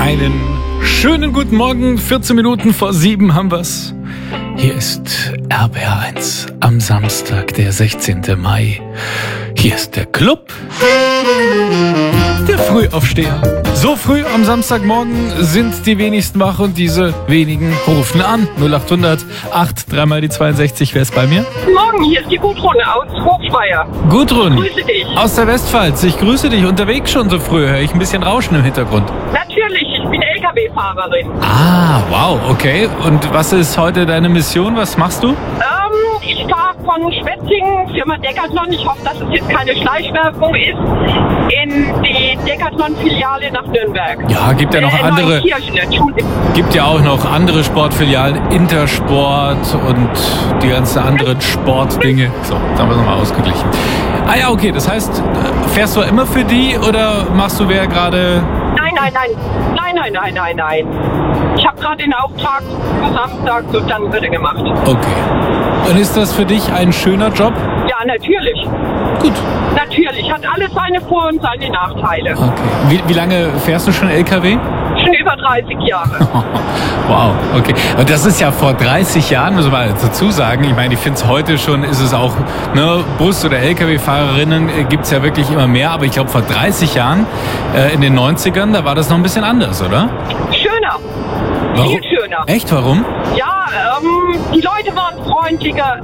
Einen schönen guten Morgen, 14 Minuten vor 7 haben wir's. Hier ist RBR1 am Samstag, der 16. Mai. Hier ist der Club der Frühaufsteher. So früh am Samstagmorgen sind die wenigsten wach und diese wenigen rufen an. 0800 8 3 mal die 62. Wer ist bei mir? Guten Morgen, hier ist die Gudrun aus Hochspeyer. Gudrun. Grüße dich. Aus der Westpfalz. Ich grüße dich. Unterwegs schon so früh. Höre ich ein bisschen Rauschen im Hintergrund. Natürlich, ich bin LKW-Fahrerin. Ah, wow, okay. Und was ist heute deine Mission? Was machst du? Ich fahre von Schwetzingen, Firma Decathlon, ich hoffe, dass es jetzt keine Schleichwerbung ist, in die Decathlon-Filiale nach Nürnberg. Ja, gibt ja noch andere. Gibt ja auch noch andere Sportfilialen, Intersport und die ganzen anderen Sportdinge. So, da haben wir es nochmal ausgeglichen. Ah ja, okay, das heißt, fährst du immer für die oder machst du wer gerade... Nein. Ich habe gerade den Auftrag für Samstag so dann bitte gemacht. Okay. Und ist das für dich ein schöner Job? Ja, natürlich. Gut. Natürlich, hat alles seine Vor- und seine Nachteile. Okay. Wie lange fährst du schon LKW? Schon über 30 Jahre. Wow, okay. Und das ist ja vor 30 Jahren, muss man mal dazu sagen. Ich meine, ich finde es heute schon, ist es auch, ne, Bus- oder LKW-Fahrerinnen gibt es ja wirklich immer mehr. Aber ich glaube, vor 30 Jahren, in den 90ern, da war das noch ein bisschen anders, oder? Schöner. Warum? Viel schöner. Echt, warum? Ja, die Leute waren freundlicher.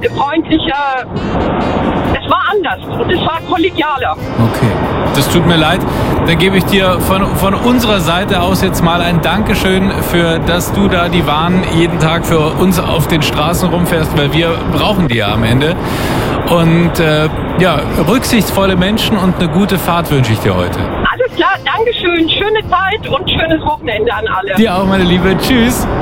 Es war anders. Es war kollegialer. Okay, das tut mir leid. Dann gebe ich dir von unserer Seite aus jetzt mal ein Dankeschön für, dass du da die Waren jeden Tag für uns auf den Straßen rumfährst, weil wir brauchen die ja am Ende. Und rücksichtsvolle Menschen und eine gute Fahrt wünsche ich dir heute. Alles klar, Dankeschön. Schöne Zeit und schönes Wochenende an alle. Dir auch, meine Liebe. Tschüss.